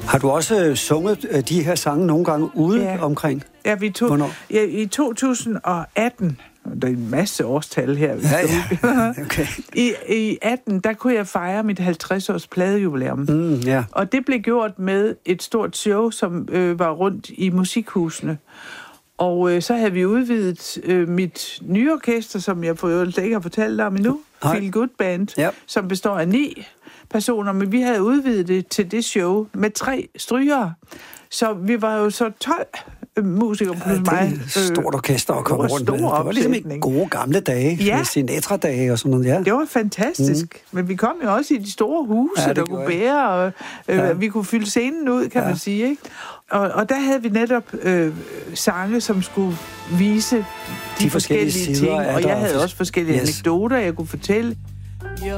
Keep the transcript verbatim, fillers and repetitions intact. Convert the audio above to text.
Har du også øh, sunget øh, de her sange nogle gange ude Ja. omkring? Ja, vi tog, Hvornår? ja, i to tusind og atten, der er en masse årstal her. Ja, ja. Okay. I, I atten, der kunne jeg fejre mit halvtreds-års pladejubilæum. Mm, ja. Og det blev gjort med et stort show, som øh, var rundt i musikhusene. Og øh, så havde vi udvidet øh, mit nye orkester, som jeg for øvrigt ikke har fortalt om endnu, Nej. Feel Good Band, Ja. som består af ni personer, men vi havde udvidet det til det show med tre strygere. Så vi var jo så tolv øh, musikere plus Ja, det er mig. et stort orkester at komme det var rundt med. stor Det var ligesom i opsætning. gode gamle dage, Ja. med Sinatra-dage og sådan noget. Ja. Det var fantastisk, mm. men vi kom jo også i de store huse, Ja, ja, det der gjorde kunne I. bære, og øh, Ja. ja. vi kunne fylde scenen ud, kan Ja. man sige, ikke? Og, og der havde vi netop øh, sange, som skulle vise de, De forskellige forskellige sider ting, af og der. jeg havde også forskellige Yes. anekdoter, jeg kunne fortælle.